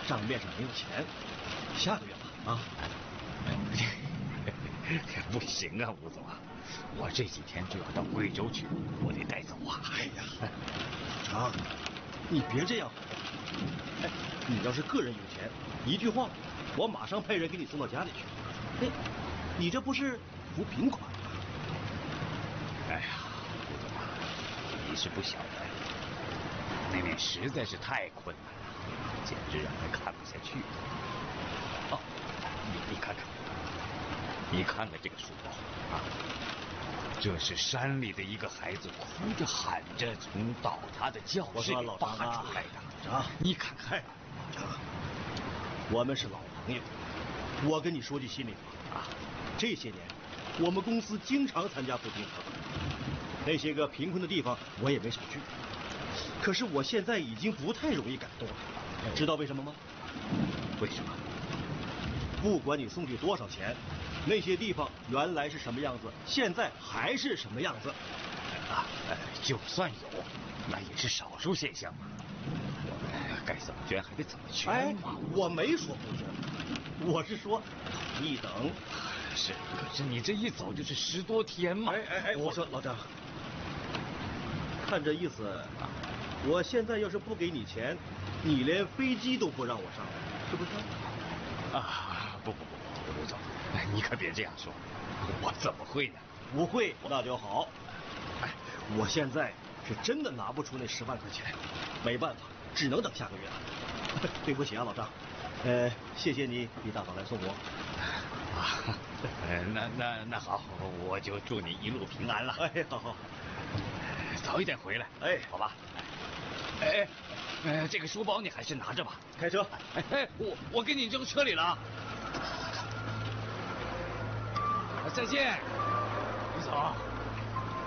账面上没有钱，下个月吧啊。 不行啊，吴总啊，我这几天就要到贵州去，我得带走啊。 哎呀，老张，你别这样。哎，你要是个人有钱，一句话，我马上派人给你送到家里去。哎，你这不是扶贫款吗？ 哎呀，吴总啊，你是不晓得，那面实在是太困难了，简直让人看不下去。哦，你看看。你看看这个书包啊，这是山里的一个孩子哭着喊着从倒塌的教室里拔出来的。 老张， 你看看， 老张，我们是老朋友，我跟你说句心里话啊，这些年我们公司经常参加扶贫活动，那些个贫困的地方我也没少去。可是我现在已经不太容易感动了，知道为什么吗？ 为什么？ 不管你送去多少钱。那些地方原来是什么样子，现在还是什么样子啊？就算有，那也是少数现象嘛。我们该怎么捐还得怎么捐嘛。 我没说不捐，我是说一等。 是，可是你这一走就是10多天嘛。 我说老张，看这意思，我现在要是不给你钱，你连飞机都不让我上来，是不是？ 啊，不，吴总。你可别这样说，我怎么会呢？ 不会，那就好。哎，我现在是真的拿不出那10万块钱，没办法，只能等下个月了。对不起啊，老张。谢谢你一大早来送我。 啊，那好，我就祝你一路平安了。 哎，好， 早一点回来。 哎， 好吧。这个书包你还是拿着吧。 开车。 我给你扔车里了啊。再见，吴总。